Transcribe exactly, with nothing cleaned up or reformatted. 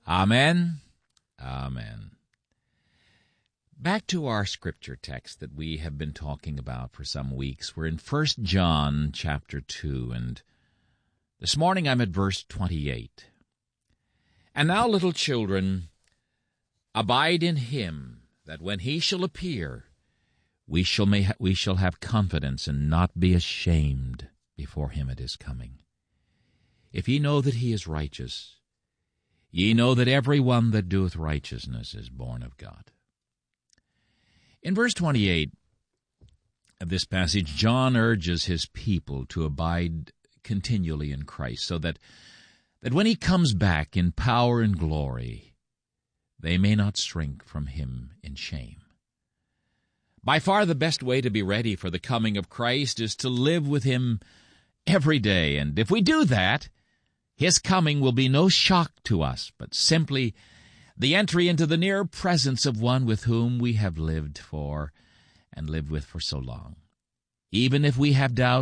Amen. Amen. Back to our scripture text that we have been talking about for some weeks. We're in First John chapter two, and this morning I'm at verse twenty-eight. And now, little children, abide in him, that when he shall appear, we shall, may ha- we shall have confidence and not be ashamed before him at his coming. If ye know that he is righteous, ye know that every one that doeth righteousness is born of God. In verse twenty-eight of this passage, John urges his people to abide continually in Christ, so that, that when he comes back in power and glory, they may not shrink from him in shame. By far the best way to be ready for the coming of Christ is to live with him every day, and if we do that, his coming will be no shock to us, but simply the entry into the near presence of one with whom we have lived for and lived with for so long. Even if we have doubts,